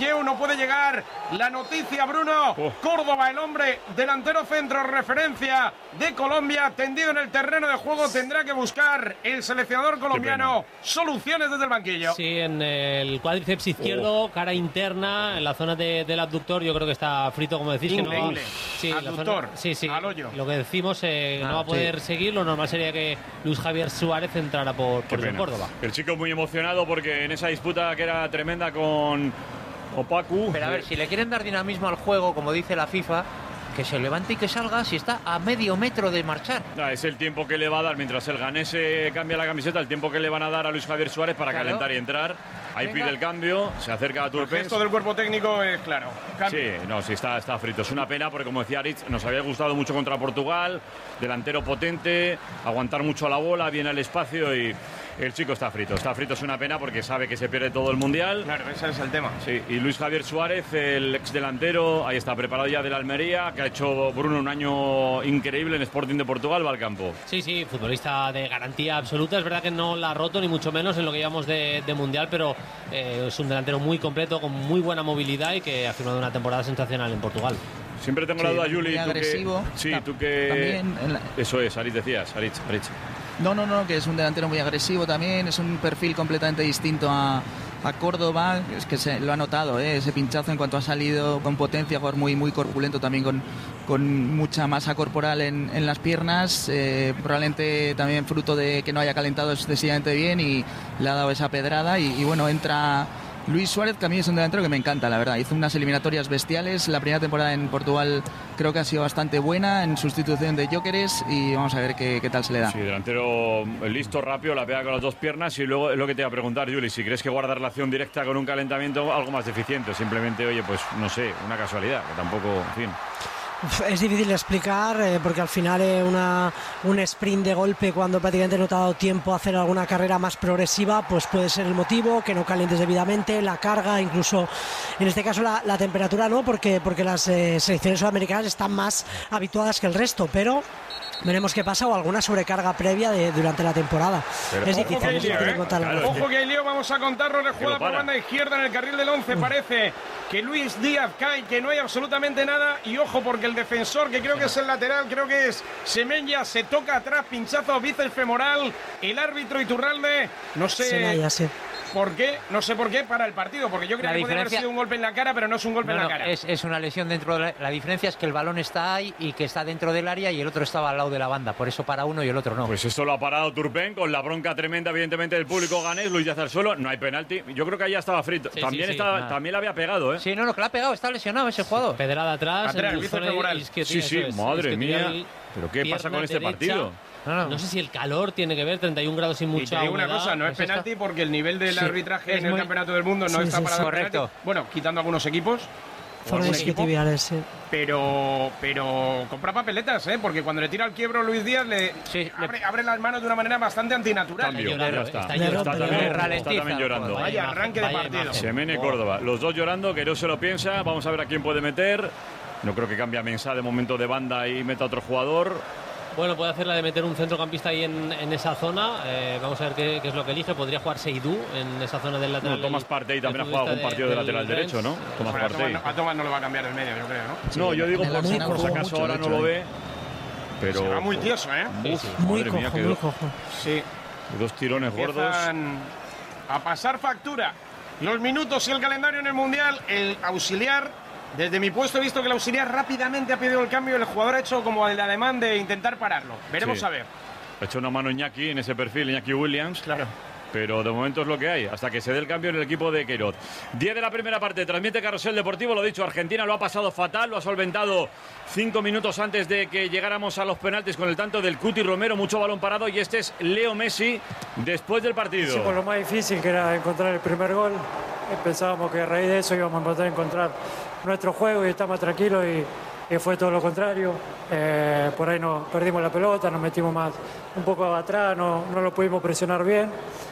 Lleu, no puede llegar la noticia, Bruno. Córdoba, el hombre delantero centro, referencia de Colombia, tendido en el terreno de juego, tendrá que buscar el seleccionador colombiano soluciones desde el banquillo. Sí, en el cuádriceps izquierdo, cara interna, en la zona del abductor, yo creo que está frito, como decís. Increíble. Que no, sí, abductor, sí, al hoyo. Lo que decimos, no va a poder seguir. Lo normal sería que Luis Javier Suárez entrara por el Córdoba. El chico muy emocionado porque en esa disputa que era tremenda con Opacu. Pero a ver, si le quieren dar dinamismo al juego, como dice la FIFA, que se levante y que salga si está a medio metro de marchar. Es el tiempo que le va a dar mientras el ganese cambia la camiseta, el tiempo que le van a dar a Luis Javier Suárez para calentar y entrar. Ahí pide el cambio, se acerca a Turpens. Esto del cuerpo técnico es claro. Sí, no, sí, está frito. Es una pena porque, como decía Aritz, nos había gustado mucho contra Portugal. Delantero potente, aguantar mucho la bola, viene al espacio y el chico está frito. Está frito, es una pena porque sabe que se pierde todo el Mundial. Claro, ese es el tema. Sí, y Luis Javier Suárez, el ex delantero, ahí está, preparado ya de la Almería, que ha hecho Bruno un año increíble en Sporting de Portugal, va al campo. Sí, futbolista de garantía absoluta. Es verdad que no la ha roto, ni mucho menos en lo que llevamos de Mundial, pero es un delantero muy completo, con muy buena movilidad y que ha firmado una temporada sensacional en Portugal. Siempre tengo la duda, Juli, tú agresivo. tú que... También Eso es, Aritz decías, Aritz. No, que es un delantero muy agresivo también, es un perfil completamente distinto a Córdoba, es que se lo ha notado, ese pinchazo en cuanto ha salido con potencia, jugador muy corpulento también con mucha masa corporal en las piernas, probablemente también fruto de que no haya calentado excesivamente bien y le ha dado esa pedrada y bueno, entra Luis Suárez, que a mí es un delantero que me encanta, la verdad. Hizo unas eliminatorias bestiales. La primera temporada en Portugal creo que ha sido bastante buena en sustitución de Gyökeres y vamos a ver qué tal se le da. Sí, delantero listo, rápido, la pega con las dos piernas y luego es lo que te iba a preguntar, Juli, si crees que guarda relación directa con un calentamiento algo más deficiente, simplemente, oye, pues no sé, una casualidad, que tampoco, en fin... Es difícil de explicar porque al final un sprint de golpe cuando prácticamente no te ha dado tiempo a hacer alguna carrera más progresiva, pues puede ser el motivo, que no calientes debidamente, la carga, incluso en este caso la temperatura no, porque las selecciones sudamericanas están más habituadas que el resto, pero veremos qué pasa o alguna sobrecarga previa durante la temporada. Pero es difícil. Ojo que hay lío, vamos a contarlo. Le juega por banda izquierda en el carril del 11. Parece que Luis Díaz cae, que no hay absolutamente nada. Y ojo, porque el defensor, que creo que es el lateral, creo que es Semenya, se toca atrás, pinchazo bíceps femoral. El árbitro Iturralde, no sé. Semenya, sí. ¿Por qué? No sé por qué para el partido, porque yo creo que puede haber sido un golpe en la cara, pero no es un golpe en la cara. Es una lesión dentro de la diferencia es que el balón está ahí y que está dentro del área y el otro estaba al lado de la banda, por eso para uno y el otro no. Pues esto lo ha parado Turpin con la bronca tremenda, evidentemente, del público ganés. Luis Díaz al suelo, no hay penalti. Yo creo que ahí ya estaba frito. Sí, también le había pegado, ¿eh? Sí, no, que le ha pegado, está lesionado ese jugador. Pedrada atrás, el bíceps femoral. Sí, madre mía. ¿Pero qué pasa con este partido? No sé si el calor tiene que ver, 31 grados sin mucha humedad. Y te digo una cosa, no es penalti porque el nivel del arbitraje en el Campeonato del Mundo no está para dar penalti. Bueno, quitando algunos equipos. Pero compra papeletas, porque cuando le tira al quiebro Luis Díaz abre las manos de una manera bastante antinatural. Está también llorando. Vaya arranque de partido. Semene Córdoba, los dos llorando, que no se lo piensa. Vamos a ver a quién puede meter. No creo que cambie a Mensah de momento de banda y meta a otro jugador. Bueno, puede hacer la de meter un centrocampista ahí en esa zona. Vamos a ver qué es lo que elige. Podría jugar Seydou en esa zona del lateral. No, Tomás Partey también ha jugado algún partido de lateral derecho, ¿no? Tomás Partey. A Tomás no le va a cambiar el medio, yo creo, ¿no? Sí, no, yo digo por si acaso ahora no lo ve. Pero se va muy tieso, ¿eh? Muy cojo. Sí. Dos tirones gordos. A pasar factura. Los minutos y el calendario en el Mundial. El auxiliar. Desde mi puesto he visto que el auxiliar rápidamente ha pedido el cambio. El jugador ha hecho como el ademán de intentar pararlo. Veremos a ver. Ha hecho una mano Iñaki en ese perfil, Iñaki Williams. Claro. Pero de momento es lo que hay, hasta que se dé el cambio en el equipo de Queiroz. 10 de la primera parte, transmite Carrusel Deportivo, lo dicho, Argentina lo ha pasado fatal, lo ha solventado 5 minutos antes de que llegáramos a los penaltis con el tanto del Cuti Romero, mucho balón parado, y este es Leo Messi después del partido. Hicimos lo más difícil, que era encontrar el primer gol. Pensábamos que a raíz de eso íbamos a poder encontrar nuestro juego y estar más tranquilos y fue todo lo contrario. Por ahí nos perdimos la pelota, nos metimos más un poco atrás, no lo pudimos presionar bien.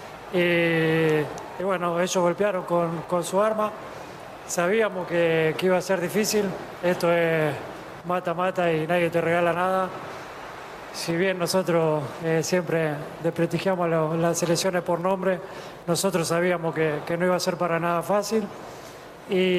Y bueno, ellos golpearon con su arma. Sabíamos que iba a ser difícil. Esto es mata-mata y nadie te regala nada. Si bien nosotros siempre desprestigiamos las selecciones por nombre, nosotros sabíamos que no iba a ser para nada fácil.